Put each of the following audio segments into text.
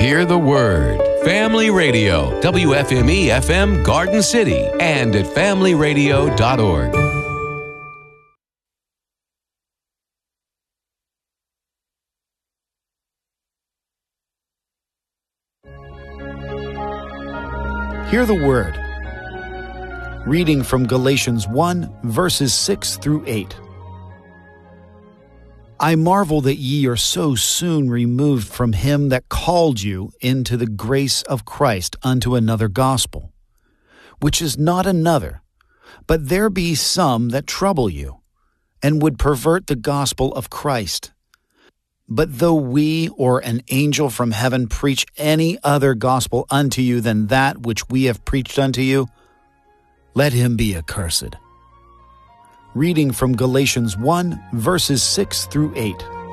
Hear the Word. Family Radio, WFME-FM Garden City, and at familyradio.org. Hear the Word. Reading from Galatians 1, verses 6 through 8. I marvel that ye are so soon removed from him that called you into the grace of Christ unto another gospel, which is not another, but there be some that trouble you, and would pervert the gospel of Christ. But though we or an angel from heaven preach any other gospel unto you than that which we have preached unto you, let him be accursed. Reading from Galatians 1, verses 6 through 8.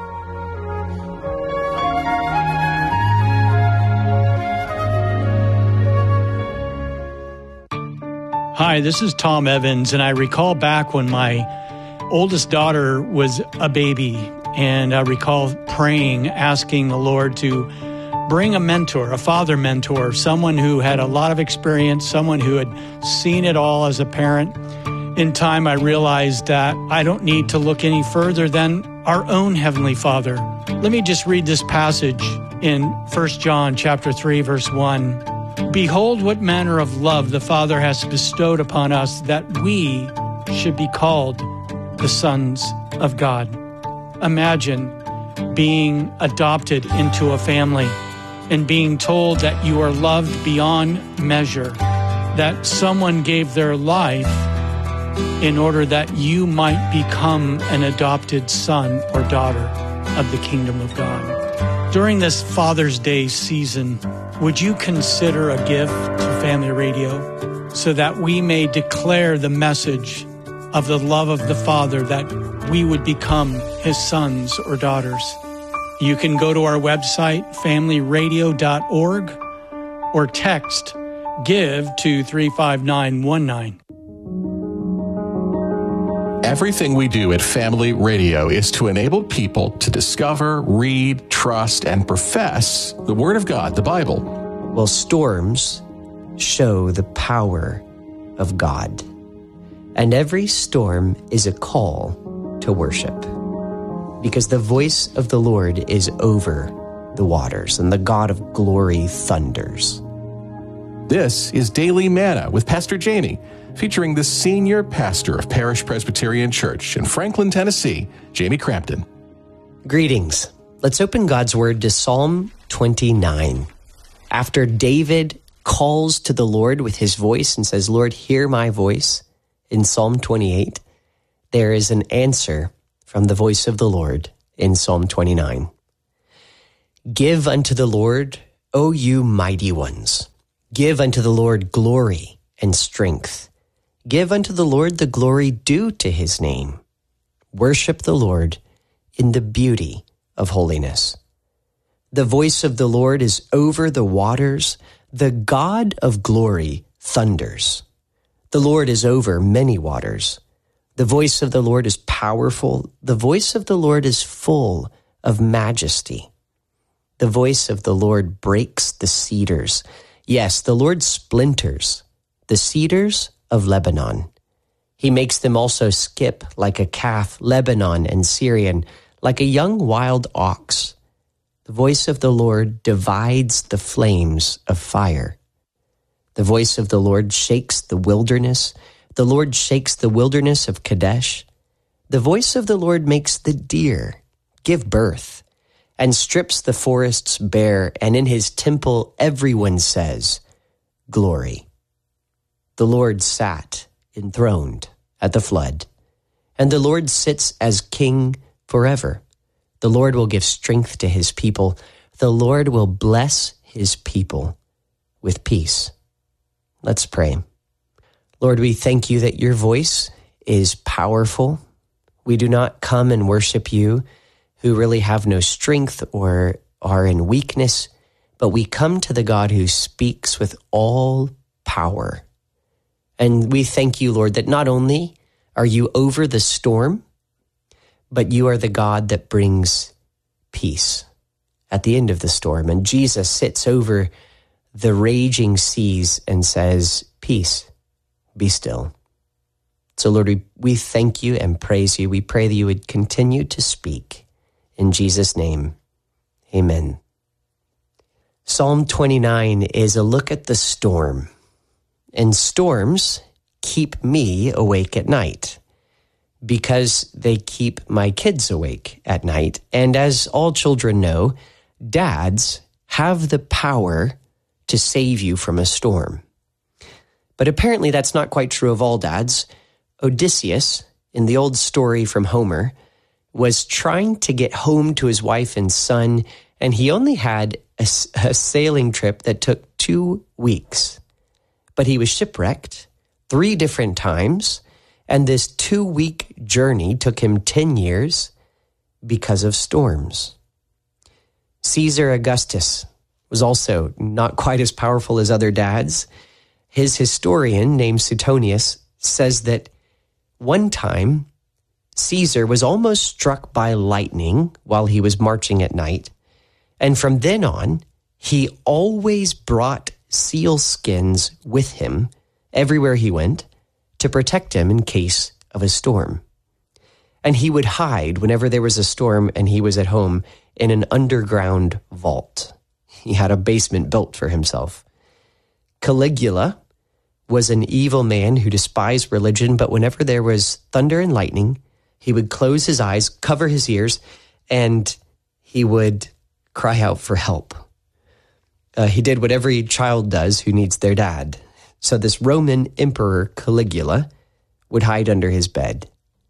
Hi, this is Tom Evans, and I recall back when my oldest daughter was a baby, and I recall praying, asking the Lord to bring a mentor, a father mentor, someone who had a lot of experience, someone who had seen it all as a parent. In time, I realized that I don't need to look any further than our own Heavenly Father. Let me just read this passage in 1 John chapter 3, verse 1. Behold, what manner of love the Father has bestowed upon us, that we should be called the sons of God. Imagine being adopted into a family and being told that you are loved beyond measure, that someone gave their life in order that you might become an adopted son or daughter of the kingdom of God. During this Father's Day season, would you consider a gift to Family Radio so that we may declare the message of the love of the Father, that we would become his sons or daughters? You can go to our website, familyradio.org, or text GIVE to 35919. Everything we do at Family Radio is to enable people to discover, read, trust, and profess the Word of God, the Bible. Well, storms show the power of God. And every storm is a call to worship, because the voice of the Lord is over the waters, and the God of glory thunders. This is Daily Manna with Pastor Jamie, featuring the senior pastor of Parish Presbyterian Church in Franklin, Tennessee, Jamie Crampton. Greetings. Let's open God's Word to Psalm 29. After David calls to the Lord with his voice and says, Lord, hear my voice, in Psalm 28, there is an answer from the voice of the Lord in Psalm 29. Give unto the Lord, O you mighty ones. Give unto the Lord glory and strength. Give unto the Lord the glory due to his name. Worship the Lord in the beauty of holiness. The voice of the Lord is over the waters. The God of glory thunders. The Lord is over many waters. The voice of the Lord is powerful. The voice of the Lord is full of majesty. The voice of the Lord breaks the cedars. Yes, the Lord splinters the cedars of Lebanon. He makes them also skip like a calf, Lebanon and Syrian, like a young wild ox. The voice of the Lord divides the flames of fire. The voice of the Lord shakes the wilderness. The Lord shakes the wilderness of Kadesh. The voice of the Lord makes the deer give birth and strips the forests bare, and in his temple everyone says, Glory. The Lord sat enthroned at the flood, and the Lord sits as king forever. The Lord will give strength to his people. The Lord will bless his people with peace. Let's pray. Lord, we thank you that your voice is powerful. We do not come and worship you who really have no strength or are in weakness, but we come to the God who speaks with all power. And we thank you, Lord, that not only are you over the storm, but you are the God that brings peace. at the end of the storm, and Jesus sits over the raging seas and says, "Peace, be still." So Lord, we thank you and praise you. We pray that you would continue to speak. In Jesus' name, amen. Psalm 29 is a look at the storm. And storms keep me awake at night because they keep my kids awake at night. And as all children know, dads have the power to save you from a storm. But apparently that's not quite true of all dads. Odysseus, in the old story from Homer, was trying to get home to his wife and son, and he only had a sailing trip that took 2 weeks. But he was shipwrecked 3 different times, and this 2-week journey took him 10 years because of storms. Caesar Augustus was also not quite as powerful as other dads. His historian, named Suetonius, says that one time Caesar was almost struck by lightning while he was marching at night, and from then on, he always brought seal skins with him everywhere he went to protect him in case of a storm. And he would hide whenever there was a storm and he was at home in an underground vault. He had a basement built for himself. Caligula was an evil man who despised religion, but whenever there was thunder and lightning, he would close his eyes, cover his ears, and he would cry out for help. He did what every child does who needs their dad. So this Roman emperor, Caligula, would hide under his bed.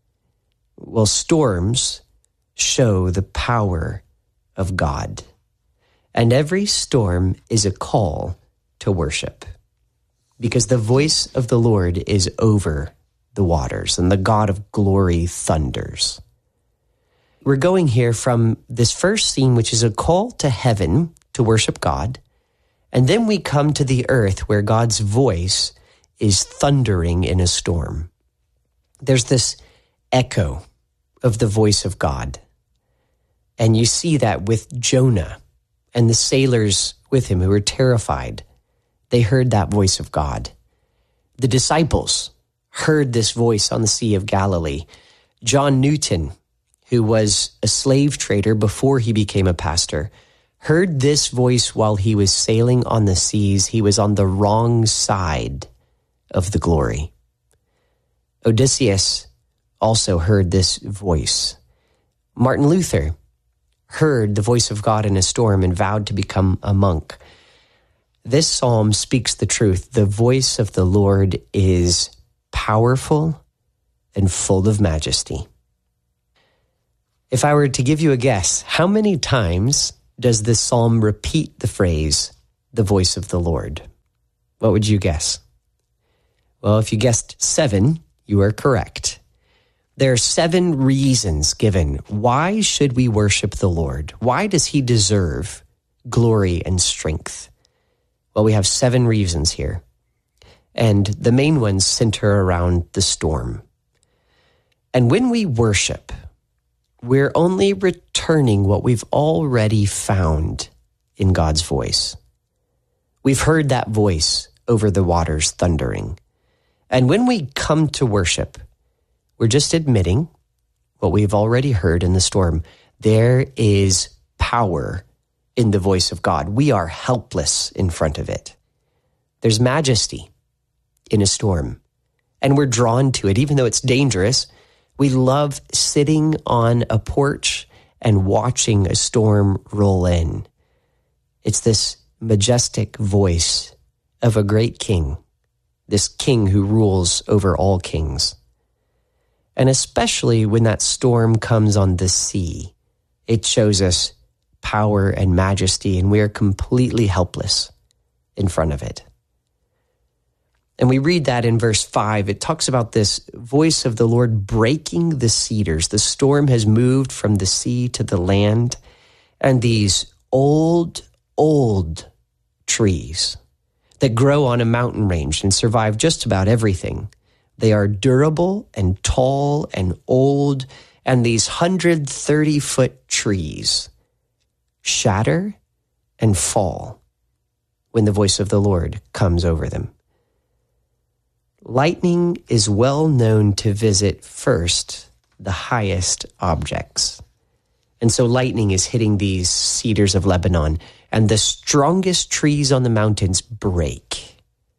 Well, storms show the power of God. And every storm is a call to worship, because the voice of the Lord is over the waters, and the God of glory thunders. We're going here from this first scene, which is a call to heaven to worship God, and then we come to the earth where God's voice is thundering in a storm. There's this echo of the voice of God, and you see that with Jonah and the sailors with him who were terrified. They heard that voice of God. The disciples heard this voice on the Sea of Galilee. John Newton, who was a slave trader before he became a pastor, heard this voice while he was sailing on the seas. He was on the wrong side of the glory. Odysseus also heard this voice. Martin Luther heard the voice of God in a storm and vowed to become a monk. This psalm speaks the truth. The voice of the Lord is powerful and full of majesty. If I were to give you a guess, how many times does this psalm repeat the phrase, the voice of the Lord? What would you guess? Well, if you guessed 7, you are correct. There are 7 reasons given. Why should we worship the Lord? Why does he deserve glory and strength? Well, we have 7 reasons here, and the main ones center around the storm. And when we worship, we're only returning what we've already found in God's voice. We've heard that voice over the waters thundering. And when we come to worship, we're just admitting what we've already heard in the storm. There is power in the voice of God. We are helpless in front of it. There's majesty in a storm, and we're drawn to it, even though it's dangerous. We love sitting on a porch and watching a storm roll in. It's this majestic voice of a great king, this king who rules over all kings. And especially when that storm comes on the sea, it shows us power and majesty, and we are completely helpless in front of it. And we read that in verse 5. It talks about this voice of the Lord breaking the cedars. The storm has moved from the sea to the land, and these old trees that grow on a mountain range and survive just about everything. They are durable and tall and old, and these 130-foot trees shatter, and fall when the voice of the Lord comes over them. Lightning is well known to visit first the highest objects. And so lightning is hitting these cedars of Lebanon, and the strongest trees on the mountains break.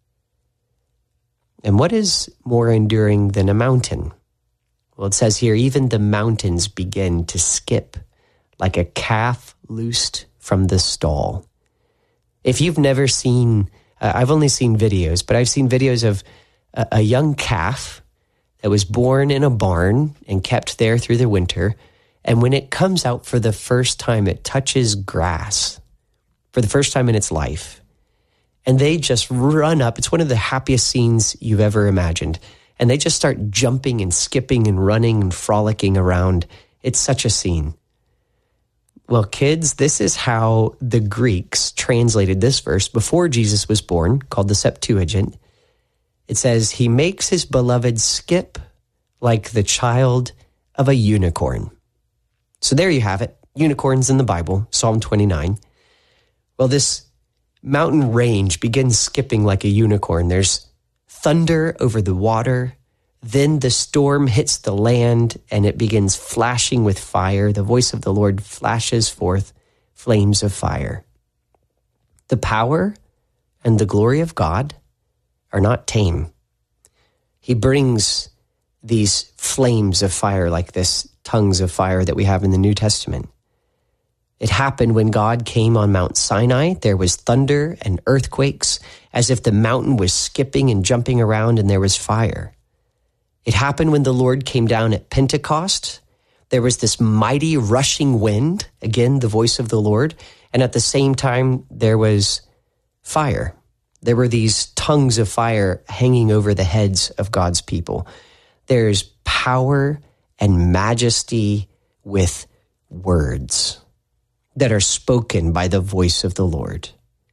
And what is more enduring than a mountain? Well, it says here, even the mountains begin to skip like a calf loosed from the stall. If you've never seen, I've only seen videos, but I've seen videos of a young calf that was born in a barn and kept there through the winter. And when it comes out for the first time, it touches grass for the first time in its life. And they just run up. It's one of the happiest scenes you've ever imagined. And they just start jumping and skipping and running and frolicking around. It's such a scene. Well, kids, this is how the Greeks translated this verse before Jesus was born, called the Septuagint. It says, he makes his beloved skip like the child of a unicorn. So there you have it. Unicorns in the Bible, Psalm 29. Well, this mountain range begins skipping like a unicorn. There's thunder over the water. Then the storm hits the land and it begins flashing with fire. The voice of the Lord flashes forth flames of fire. The power and the glory of God are not tame. He brings these flames of fire like this tongues of fire that we have in the New Testament. It happened when God came on Mount Sinai. There was thunder and earthquakes as if the mountain was skipping and jumping around and there was fire. It happened when the Lord came down at Pentecost. There was this mighty rushing wind, again, the voice of the Lord. And at the same time, there was fire. There were these tongues of fire hanging over the heads of God's people. There's power and majesty with words that are spoken by the voice of the Lord.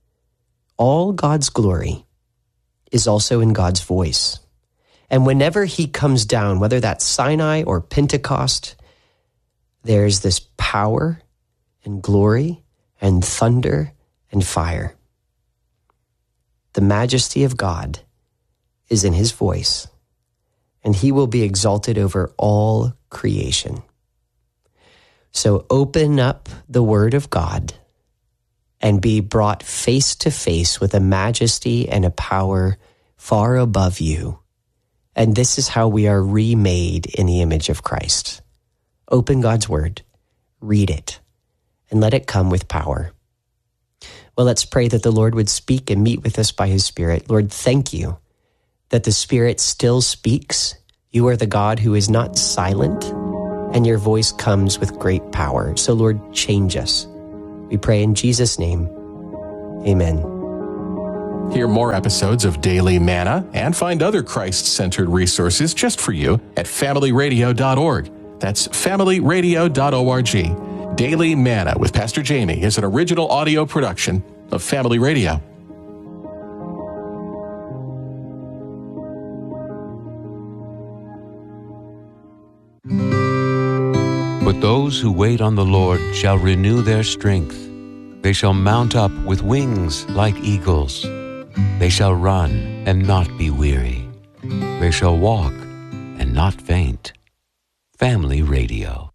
All God's glory is also in God's voice. And whenever he comes down, whether that's Sinai or Pentecost, there's this power and glory and thunder and fire. The majesty of God is in his voice, and he will be exalted over all creation. So open up the word of God and be brought face to face with a majesty and a power far above you. And this is how we are remade in the image of Christ. Open God's word, read it, and let it come with power. Well, let's pray that the Lord would speak and meet with us by his Spirit. Lord, thank you that the Spirit still speaks. You are the God who is not silent, and your voice comes with great power. So, Lord, change us. We pray in Jesus' name. Amen. Hear more episodes of Daily Manna and find other Christ-centered resources just for you at familyradio.org. That's familyradio.org. Daily Manna with Pastor Jamie is an original audio production of Family Radio. But those who wait on the Lord shall renew their strength. They shall mount up with wings like eagles. They shall run and not be weary. They shall walk and not faint. Family Radio.